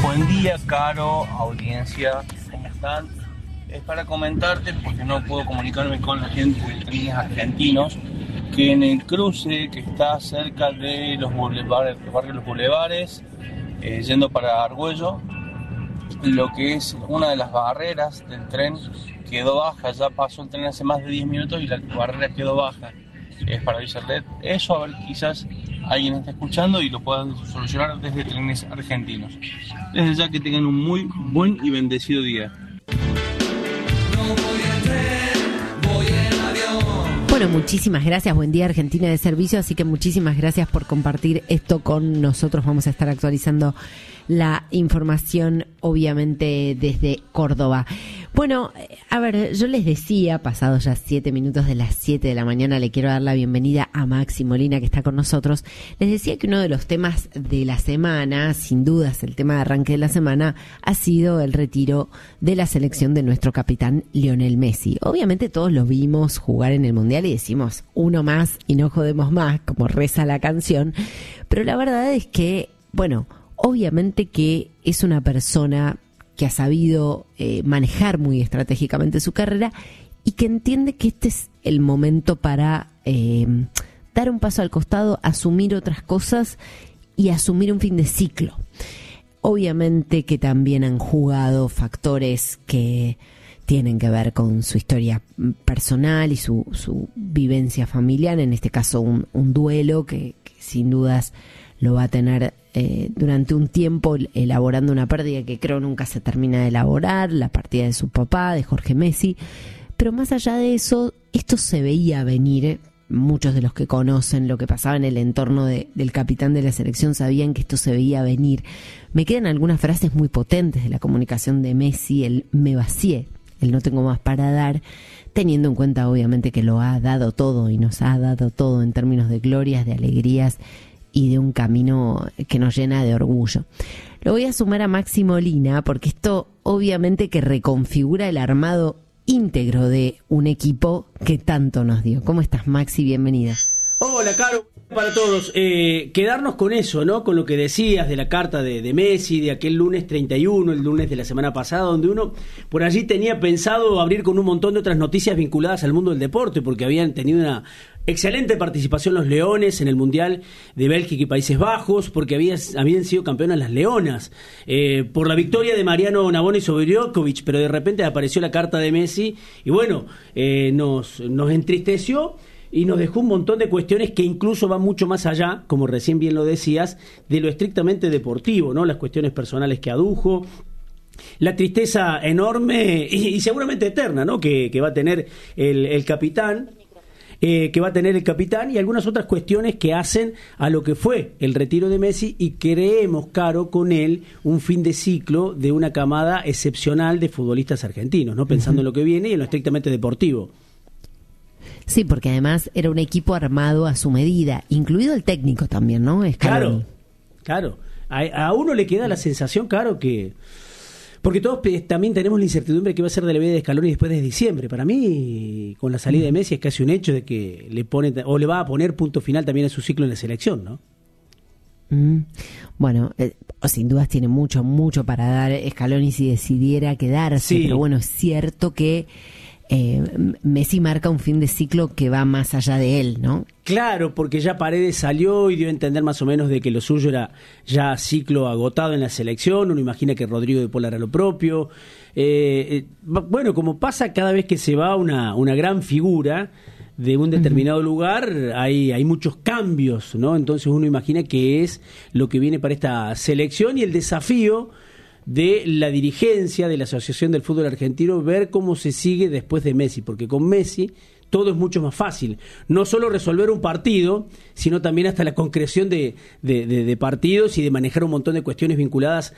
Buen día, Caro, audiencia, ¿cómo están? Es para comentarte, porque no puedo comunicarme con la gente de Trenes Argentinos, que en el cruce que está cerca de los bulevares, el barrio Los Bulevares, yendo para Argüello, lo que es una de las barreras del tren quedó baja. Ya pasó el tren hace más de 10 minutos y la barrera quedó baja. Es para avisarle eso, a ver, quizás alguien está escuchando y lo puedan solucionar desde Trenes Argentinos. Desde ya, que tengan un muy buen y bendecido día. Bueno, muchísimas gracias. Buen día, Argentina de Servicio. Así que muchísimas gracias por compartir esto con nosotros. Vamos a estar actualizando la información, obviamente, desde Córdoba. Bueno, a ver, yo les decía, pasados ya 7 minutos de las 7 de la mañana, le quiero dar la bienvenida a Maxi Molina, que está con nosotros. Les decía que uno de los temas de la semana, sin dudas el tema de arranque de la semana, ha sido el retiro de la selección de nuestro capitán Lionel Messi. Obviamente todos lo vimos jugar en el Mundial y decimos, uno más y no jodemos más, como reza la canción, pero la verdad es que, bueno, obviamente que es una persona que ha sabido manejar muy estratégicamente su carrera y que entiende que este es el momento para dar un paso al costado, asumir otras cosas y asumir un fin de ciclo. Obviamente que también han jugado factores que tienen que ver con su historia personal y su vivencia familiar, en este caso un duelo que sin dudas lo va a tener durante un tiempo elaborando una pérdida que creo nunca se termina de elaborar, la partida de su papá, de Jorge Messi. Pero más allá de eso, esto se veía venir. Muchos de los que conocen lo que pasaba en el entorno del capitán de la selección sabían que esto se veía venir. Me quedan algunas frases muy potentes de la comunicación de Messi, el me vacié, el no tengo más para dar, teniendo en cuenta obviamente que lo ha dado todo y nos ha dado todo en términos de glorias, de alegrías y de un camino que nos llena de orgullo. Lo voy a sumar a Maxi Molina porque esto obviamente que reconfigura el armado íntegro de un equipo que tanto nos dio. ¿Cómo estás, Maxi? Bienvenida. Hola, Caro. Para todos, quedarnos con eso, ¿no? Con lo que decías de la carta de Messi, de aquel lunes 31, el lunes de la semana pasada, donde uno por allí tenía pensado abrir con un montón de otras noticias vinculadas al mundo del deporte, porque habían tenido una excelente participación los Leones en el Mundial de Bélgica y Países Bajos, porque habían sido campeonas las Leonas, por la victoria de Mariano Navone sobre Djokovic, pero de repente apareció la carta de Messi y bueno, nos entristeció y nos dejó un montón de cuestiones que incluso van mucho más allá, como recién bien lo decías, de lo estrictamente deportivo, ¿no? Las cuestiones personales que adujo, la tristeza enorme y seguramente eterna, ¿no? Que va a tener el capitán. Que va a tener el capitán y algunas otras cuestiones que hacen a lo que fue el retiro de Messi y creemos, Caro, con él un fin de ciclo de una camada excepcional de futbolistas argentinos, ¿no? Pensando en lo que viene y en lo estrictamente deportivo. Sí, porque además era un equipo armado a su medida, incluido el técnico también, ¿no? Scaloni. Claro. A uno le queda la sensación, Caro, que... Porque todos también tenemos la incertidumbre de qué va a ser de la vida de Scaloni después de diciembre. Para mí, con la salida de Messi, es casi un hecho de que le pone o le va a poner punto final también a su ciclo en la selección, ¿no? Bueno, sin dudas tiene mucho para dar Scaloni si decidiera quedarse, sí. Pero bueno, es cierto que Messi marca un fin de ciclo que va más allá de él, ¿no? Claro, porque ya Paredes salió y dio a entender más o menos de que lo suyo era ya ciclo agotado en la selección. Uno imagina que Rodrigo de Paul hará lo propio. Bueno, como pasa cada vez que se va una gran figura de un determinado lugar, hay muchos cambios, ¿no? Entonces uno imagina que es lo que viene para esta selección y el desafío de la dirigencia de la Asociación del Fútbol Argentino, ver cómo se sigue después de Messi, porque con Messi todo es mucho más fácil, no solo resolver un partido, sino también hasta la concreción de partidos y de manejar un montón de cuestiones vinculadas